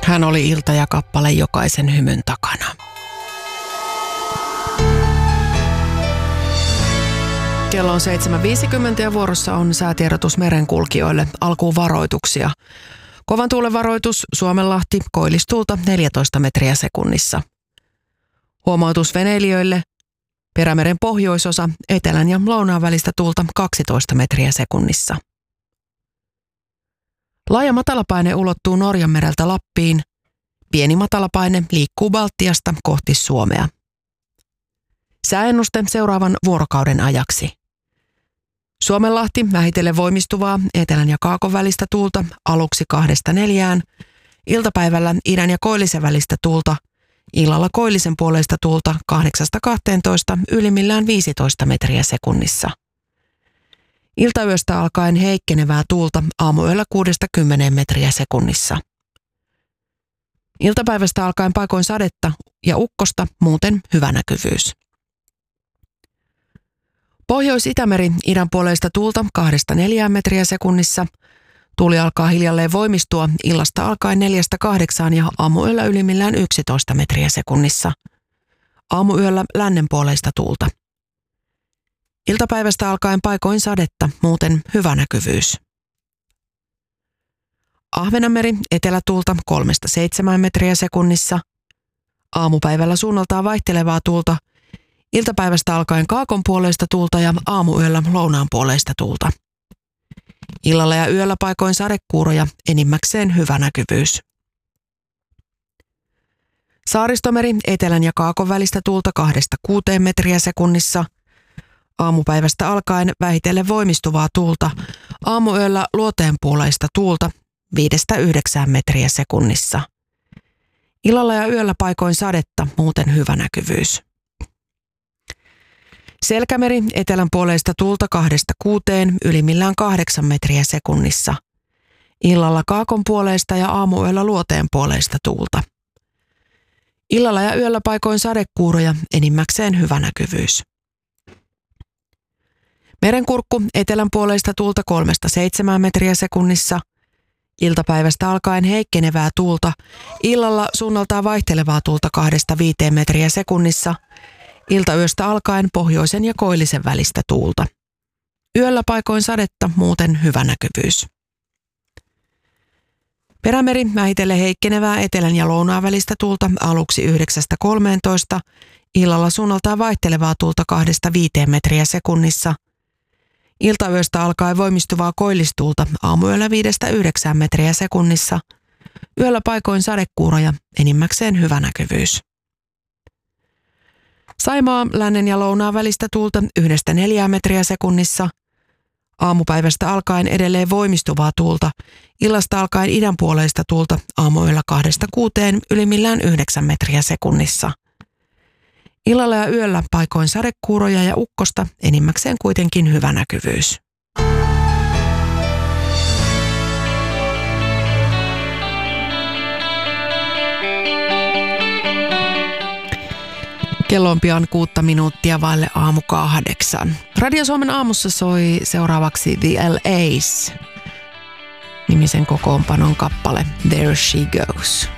Hän oli ilta ja kappale jokaisen hymyn takana. Kello on 7.50 ja vuorossa on säätiedotus merenkulkijoille. Alkuun varoituksia. Kovan tuulen varoitus Suomenlahti, koillistuulta 14 metriä sekunnissa. Huomautus veneilijöille. Perämeren pohjoisosa, etelän ja lounaan välistä tuulta 12 metriä sekunnissa. Laaja matalapaine ulottuu Norjanmereltä Lappiin. Pieni matalapaine liikkuu Baltiasta kohti Suomea. Sääennuste seuraavan vuorokauden ajaksi. Suomenlahti vähitellen voimistuvaa etelän ja kaakon välistä tuulta aluksi 2–4, iltapäivällä idän ja koillisen välistä tuulta, illalla koillisen puoleista tuulta 8–12, ylimmillään 15 metriä sekunnissa. Iltayöstä alkaen heikkenevää tuulta aamuyöllä 6–10 metriä sekunnissa. Iltapäivästä alkaen paikoin sadetta ja ukkosta, muuten hyvä näkyvyys. Pohjois-Itämeri idän puoleista tuulta 2–4 metriä sekunnissa. Tuuli alkaa hiljalleen voimistua illasta alkaen 4–8 ja aamuyöllä ylimmillään 11 metriä sekunnissa. Aamuyöllä lännen puoleista tuulta. Iltapäivästä alkaen paikoin sadetta, muuten hyvä näkyvyys. Ahvenanmeri etelätuulta 3–7 metriä sekunnissa. Aamupäivällä suunnaltaan vaihtelevaa tuulta. Iltapäivästä alkaen kaakon puoleista tuulta ja aamuyöllä lounaan puoleista tuulta. Illalla ja yöllä paikoin sadekuuroja, enimmäkseen hyvä näkyvyys. Saaristomeri etelän ja kaakon välistä tuulta 2–6 metriä sekunnissa. Aamupäivästä alkaen vähitellen voimistuvaa tuulta. Aamuyöllä luoteen puoleista tuulta 5–9 metriä sekunnissa. Illalla ja yöllä paikoin sadetta, muuten hyvä näkyvyys. Selkämeri etelän puoleista tuulta 2–6, ylimmillään 8 metriä sekunnissa. Illalla kaakon puoleista ja aamuyöllä luoteen puoleista tuulta. Illalla ja yöllä paikoin sadekuuroja, enimmäkseen hyvä näkyvyys. Merenkurkku etelän puoleista tuulta 3–7 metriä sekunnissa. Iltapäivästä alkaen heikkenevää tuulta. Illalla suunnaltaan vaihtelevaa tuulta 2–5 metriä sekunnissa. Iltayöstä alkaen pohjoisen ja koillisen välistä tuulta. Yöllä paikoin sadetta, muuten hyvä näkyvyys. Perämeri vähitellen heikkenevää etelän ja lounaan välistä tuulta aluksi 9–13, illalla suunnaltaan vaihtelevaa tuulta 2–5 metriä sekunnissa. Iltayöstä alkaen voimistuvaa koillistuulta aamuyöllä 5–9 metriä sekunnissa. Yöllä paikoin sadekuuroja, enimmäkseen hyvä näkyvyys. Saimaa lännen ja lounaan välistä tuulta 1–4 metriä sekunnissa. Aamupäivästä alkaen edelleen voimistuvaa tuulta. Illasta alkaen idän puoleista tuulta aamuyöllä 2–6, ylimmillään 9 metriä sekunnissa. Illalla ja yöllä paikoin sadekuuroja ja ukkosta, enimmäkseen kuitenkin hyvä näkyvyys. Kello on pian 6 minuuttia vaille aamu 8. Radio Suomen aamussa soi seuraavaksi The LAs -nimisen kokoonpanon kappale There She Goes.